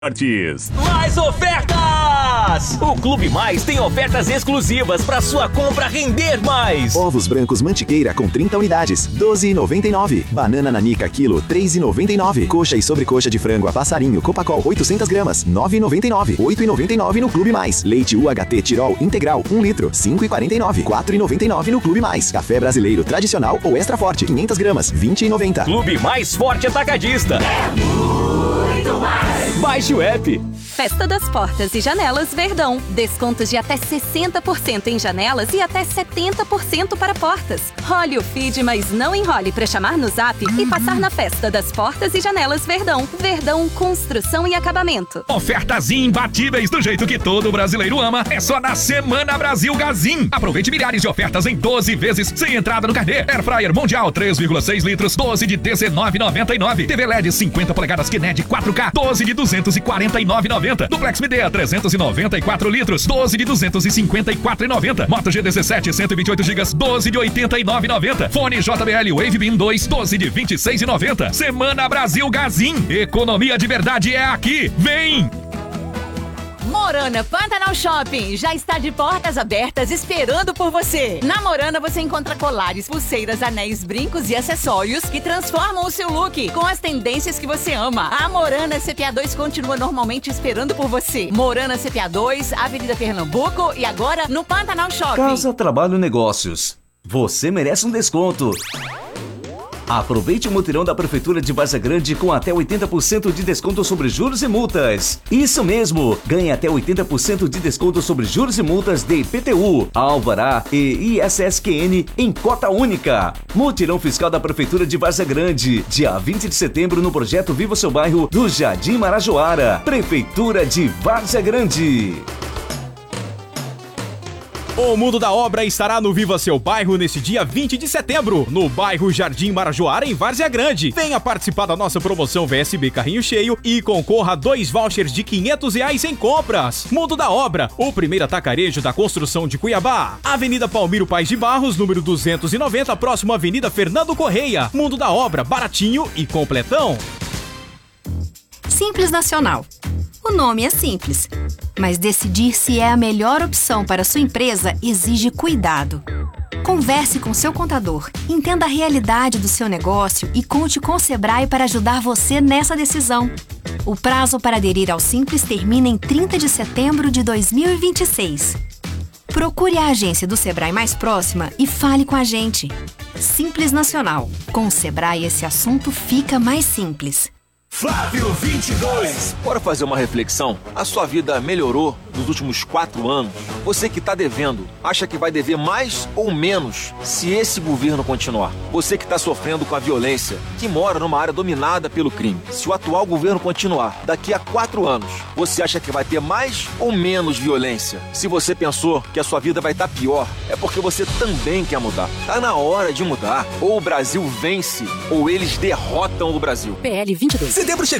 Mais ofertas! O Clube Mais tem ofertas exclusivas para sua compra render mais. Ovos brancos Mantiqueira com 30 unidades, R$ 12,99. Banana nanica quilo, R$ 3,99. Coxa e sobrecoxa de frango a passarinho Copacol 800 gramas, R$ 9,99. R$ 8,99 no Clube Mais. Leite UHT Tirol integral 1 litro, R$ 5,49. R$ 4,99 no Clube Mais. Café brasileiro tradicional ou extra forte 500 gramas, R$ 20,90. Clube Mais Forte Atacadista. É muito mais. Baixe o app. Festa das Portas e Janelas Verdão. Descontos de até 60% em janelas e até 70% para portas. Role o feed, mas não enrole para chamar no zap e passar na Festa das Portas e Janelas Verdão. Verdão, construção e acabamento. Ofertas imbatíveis do jeito que todo brasileiro ama. É só na Semana Brasil Gazin. Aproveite milhares de ofertas em 12 vezes sem entrada no carnê. Air Fryer Mundial 3,6 litros, 12 de R$19,99. TV LED 50 polegadas QNED 4K, 12 de R$249,90. Duplex Midea 394 litros, 12 de R$254,90. Moto G17 128 GB, 12 de R$89,90. Fone JBL Wave Beam 2, 12 de R$26,90. Semana Brasil Gazin. Economia de verdade é aqui. Vem! Morana Pantanal Shopping já está de portas abertas esperando por você. Na Morana você encontra colares, pulseiras, anéis, brincos e acessórios que transformam o seu look com as tendências que você ama. A Morana CPA 2 continua normalmente esperando por você. Morana CPA 2, Avenida Pernambuco e agora no Pantanal Shopping. Casa, Trabalho, Negócios. Você merece um desconto. Aproveite o mutirão da Prefeitura de Várzea Grande com até 80% de desconto sobre juros e multas. Isso mesmo! Ganhe até 80% de desconto sobre juros e multas de IPTU, Alvará e ISSQN em cota única. Mutirão fiscal da Prefeitura de Várzea Grande, dia 20 de setembro no projeto Viva Seu Bairro do Jardim Marajoara. Prefeitura de Várzea Grande. O Mundo da Obra estará no Viva Seu Bairro nesse dia 20 de setembro, no bairro Jardim Marajoara, em Várzea Grande. Venha participar da nossa promoção VSB Carrinho Cheio e concorra a 2 vouchers de R$500 em compras. Mundo da Obra, o primeiro atacarejo da construção de Cuiabá. Avenida Palmiro Paes de Barros, número 290, próximo à Avenida Fernando Correia. Mundo da Obra, baratinho e completão. Simples Nacional. O nome é simples, mas decidir se é a melhor opção para sua empresa exige cuidado. Converse com seu contador, entenda a realidade do seu negócio e conte com o Sebrae para ajudar você nessa decisão. O prazo para aderir ao Simples termina em 30 de setembro de 2026. Procure a agência do Sebrae mais próxima e fale com a gente. Simples Nacional. Com o Sebrae, esse assunto fica mais simples. Flávio 22. Bora fazer uma reflexão? A sua vida melhorou nos últimos 4 anos? Você que está devendo, acha que vai dever mais ou menos se esse governo continuar? Você que está sofrendo com a violência, que mora numa área dominada pelo crime, se o atual governo continuar, daqui a 4 anos, você acha que vai ter mais ou menos violência? Se você pensou que a sua vida vai estar pior, é porque você também quer mudar. Tá na hora de mudar. Ou o Brasil vence, ou eles derrotam o Brasil. PL 22. Setembro chegou.